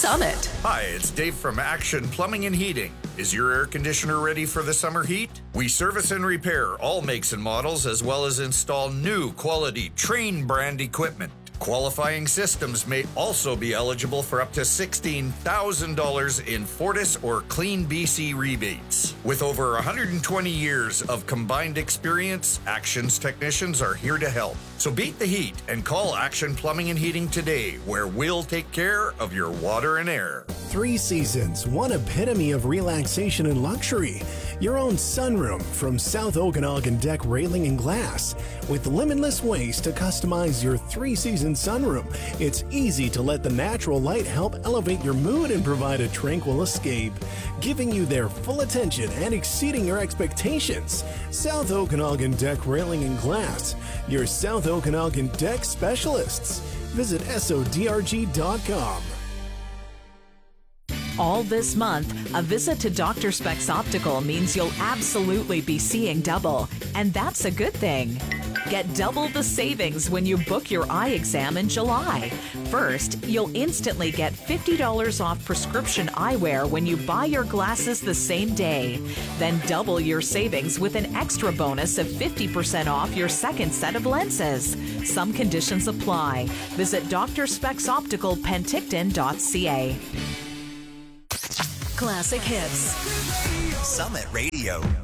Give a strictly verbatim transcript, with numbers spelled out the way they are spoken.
Summit. Hi, it's Dave from Action Plumbing and Heating. Is your air conditioner ready for the summer heat? We service and repair all makes and models, as well as install new quality Trane brand equipment. Qualifying systems may also be eligible for up to sixteen thousand dollars in Fortis or Clean B C rebates. With over one hundred twenty years of combined experience, Action's technicians are here to help. So beat the heat and call Action Plumbing and Heating today, where we'll take care of your water and air. Three Seasons, one epitome of relaxation and luxury. Your own sunroom from South Okanagan Deck Railing and Glass. With limitless ways to customize your Three Seasons sunroom, it's easy to let the natural light help elevate your mood and provide a tranquil escape, giving you their full attention and exceeding your expectations. South Okanagan Deck Railing and Glass, your South Okanagan Deck specialists. Visit S O D R G dot com. All this month, a visit to Doctor Specs Optical means you'll absolutely be seeing double, and that's a good thing. Get double the savings when you book your eye exam in July. First, you'll instantly get fifty dollars off prescription eyewear when you buy your glasses the same day. Then double your savings with an extra bonus of fifty percent off your second set of lenses. Some conditions apply. Visit Doctor Specs Optical Penticton dot C A. Classic hits. Summit Radio.